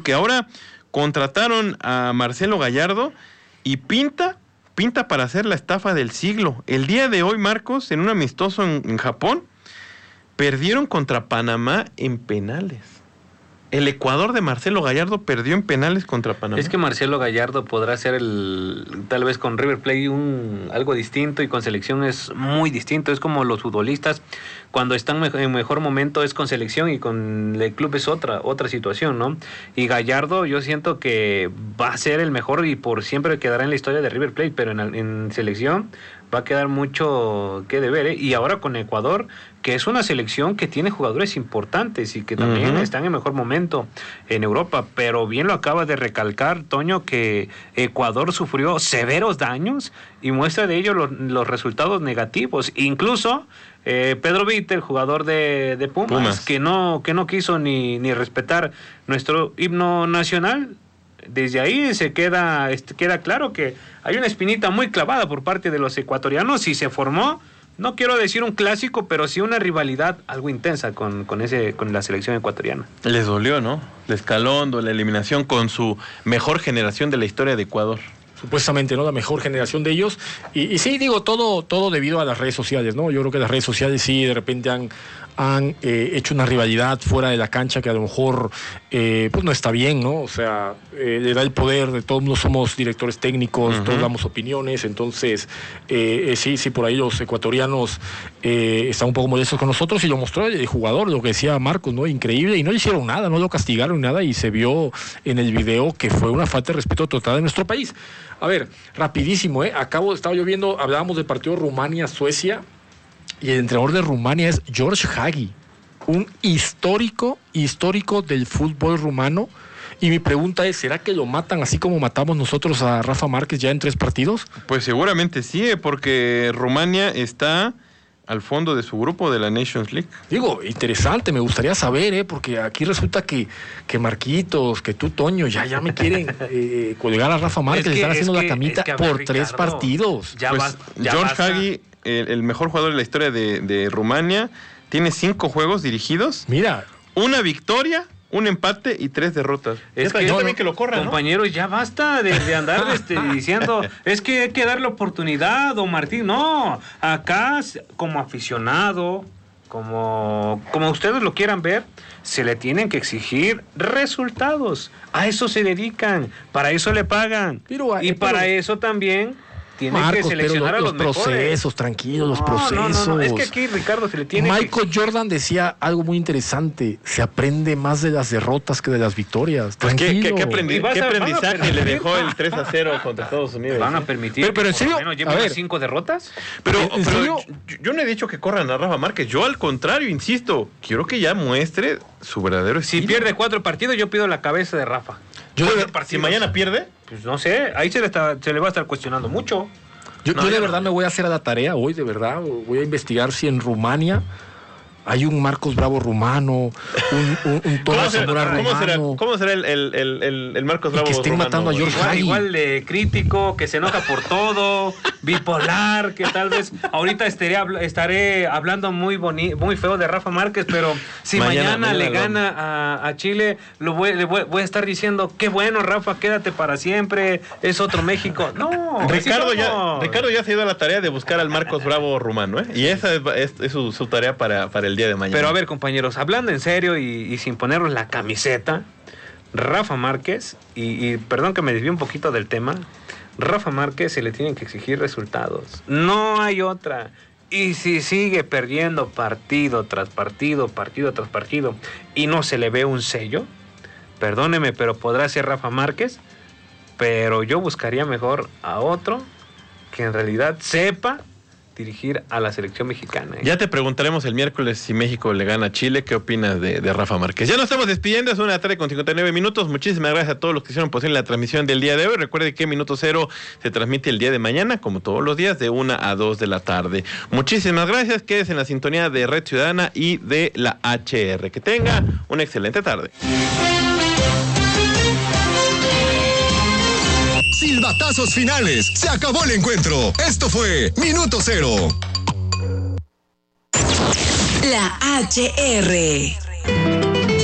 porque ahora contrataron a Marcelo Gallardo y pinta para hacer la estafa del siglo. El día de hoy, Marcos, en un amistoso en Japón, perdieron contra Panamá en penales. El Ecuador de Marcelo Gallardo perdió en penales contra Panamá. Es que Marcelo Gallardo podrá hacer tal vez con River Plate algo distinto, y con selección es muy distinto. Es como los futbolistas, cuando están en mejor momento es con selección, y con el club es otra situación, ¿no? Y Gallardo, yo siento que va a ser el mejor y por siempre quedará en la historia de River Plate, pero en selección va a quedar mucho que deber, ¿eh? Y ahora con Ecuador, que es una selección que tiene jugadores importantes y que también están en mejor momento en Europa, pero bien lo acaba de recalcar, Toño, que Ecuador sufrió severos daños y muestra de ello los resultados negativos. Incluso Pedro Vite, el jugador de Pumas, que no quiso ni respetar nuestro himno nacional. Desde ahí queda claro que hay una espinita muy clavada por parte de los ecuatorianos, y se formó, no quiero decir un clásico, pero sí una rivalidad algo intensa con la selección ecuatoriana. Les dolió, ¿no? Les caló hondo la eliminación con su mejor generación de la historia de Ecuador. Supuestamente, ¿no? La mejor generación de ellos. Y sí, digo, todo debido a las redes sociales, ¿no? Yo creo que las redes sociales sí de repente han hecho una rivalidad fuera de la cancha que a lo mejor pues no está bien, ¿no? O sea, le da el poder, de todos no somos directores técnicos, todos damos opiniones, entonces sí, por ahí los ecuatorianos están un poco molestos con nosotros, y lo mostró el jugador, lo que decía Marcos, ¿no? Increíble, y no le hicieron nada, no lo castigaron nada, y se vio en el video que fue una falta de respeto total de nuestro país. A ver, rapidísimo, estaba yo viendo, hablábamos del partido Rumania-Suecia, y el entrenador de Rumania es George Hagi, un histórico del fútbol rumano. Y mi pregunta es, ¿será que lo matan así como matamos nosotros a Rafa Márquez ya en 3 partidos? Pues seguramente sí, porque Rumania está al fondo de su grupo de la Nations League. Digo, interesante, me gustaría saber, porque aquí resulta que Marquitos, que tú, Toño, ya me quieren colgar a Rafa Márquez, le están haciendo la camita por Ricardo, 3 partidos. George Hagi, el mejor jugador de la historia de Rumania, tiene 5 juegos dirigidos. Mira, una victoria, un empate y 3 derrotas. Es que también que lo corran, compañeros, ¿no? Ya basta de andar diciendo, es que hay que darle oportunidad, don Martín. No, acá como aficionado, como ustedes lo quieran ver, se le tienen que exigir resultados. A eso se dedican, para eso le pagan. Para eso también tienen que seleccionar a los procesos, mejores. Tranquilos, los procesos. No. Es que aquí Ricardo se le tiene Michael Jordan decía algo muy interesante: se aprende más de las derrotas que de las victorias. Pues tranquilo. ¿Qué aprendizaje le dejó el 3-0 contra Estados Unidos? ¿Van a permitir pero en serio, lleven 5 derrotas? Pero yo no he dicho que corran a Rafa Márquez. Yo al contrario, insisto, quiero que ya muestre su verdadero estilo. Si pierde 4 partidos, yo pido la cabeza de Rafa. Si mañana pierde, pues no sé, ahí se le va a estar cuestionando mucho. Yo de verdad me voy a hacer a la tarea hoy, de verdad, voy a investigar si en Rumania hay un Marcos Bravo rumano, un Tomás Zamora rumano. ¿Cómo será el Marcos Bravo rumano? Que estén matando a George Hagi. Igual de crítico, que se enoja por todo, bipolar, que tal vez ahorita estaré hablando muy feo de Rafa Márquez, pero si mañana le gana a Chile, le voy a estar diciendo, qué bueno, Rafa, quédate para siempre, es otro México. No, Ricardo ya se ha ido a la tarea de buscar al Marcos Bravo rumano, y esa es su tarea para el día de mañana. Pero a ver, compañeros, hablando en serio y sin ponernos la camiseta, Rafa Márquez, y perdón que me desvíe un poquito del tema, Rafa Márquez se le tienen que exigir resultados. No hay otra. Y si sigue perdiendo partido tras partido, y no se le ve un sello, perdóneme, pero podrá ser Rafa Márquez, pero yo buscaría mejor a otro que en realidad sepa dirigir a la selección mexicana. Ya te preguntaremos el miércoles si México le gana a Chile. ¿Qué opinas de Rafa Márquez? Ya nos estamos despidiendo, es 1:59. Muchísimas gracias a todos los que hicieron posible la transmisión del día de hoy. Recuerde que Minuto Cero se transmite el día de mañana, como todos los días, de 1 a 2 de la tarde. Muchísimas gracias, quédese en la sintonía de Red Ciudadana y de la HR. Que tenga una excelente tarde. Silbatazos finales. Se acabó el encuentro. Esto fue Minuto Cero. La HR.